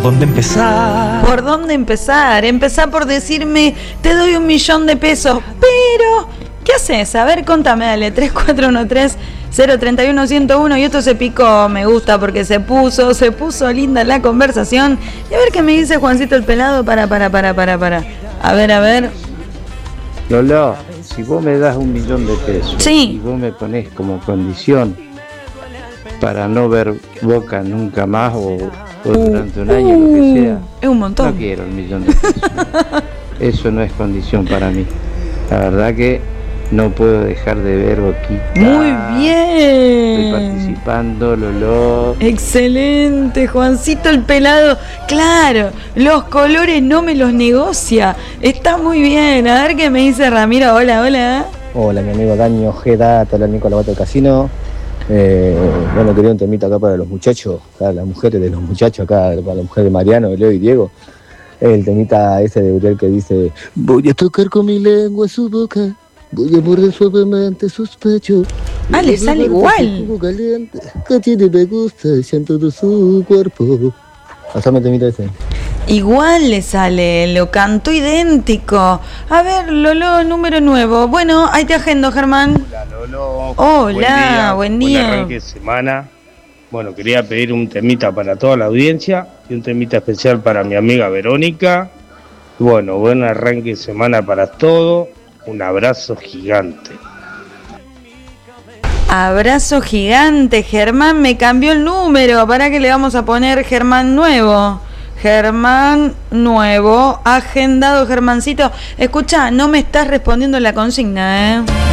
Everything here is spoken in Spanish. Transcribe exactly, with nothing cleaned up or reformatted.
dónde empezar? ¿Por dónde empezar? Empezá por decirme, te doy un millón de pesos, pero ¿qué haces? A ver, contame, dale, tres cuatro uno tres cero tres uno uno cero uno. Y esto se picó, me gusta porque se puso, se puso linda la conversación. Y a ver qué me dice Juancito el pelado. Para, para, para, para, para. A ver, a ver. Lolo, si vos me das un millón de pesos, sí, y vos me ponés como condición para no ver Boca nunca más o, o durante un año, uh, lo que sea, es un montón. No quiero el millón de pesos. Eso no es condición para mí. La verdad que no puedo dejar de ver Boquita. Muy bien. Estoy participando, Lolo. Excelente, Juancito el pelado. Claro, los colores no me los negocia. Está muy bien. A ver qué me dice Ramiro. Hola, hola. Hola, mi amigo Dani Ojeda, hola Nico Lavato del Casino. Eh, bueno, quería un temita acá para los muchachos, para las mujeres de los muchachos, acá para las mujeres de Mariano, de Leo y Diego. El temita ese de Uriel que dice: voy a tocar con mi lengua su boca, voy a morder suavemente sus pechos. Ah, le sale igual. Caliente, que tiene me gusta en todo su cuerpo. Pasame el temita ese. Igual le sale, lo cantó idéntico. A ver, Lolo, número nuevo. Bueno, ahí te agendo, Germán. Hola, Lolo. Hola, buen día. Buen arranque de semana. Bueno, quería pedir un temita para toda la audiencia y un temita especial para mi amiga Verónica. Bueno, buen arranque de semana para todo. Un abrazo gigante. Abrazo gigante, Germán. Me cambió el número. ¿Para qué le vamos a poner Germán nuevo? Germán nuevo, agendado, Germancito. Escucha, no me estás respondiendo la consigna, ¿eh?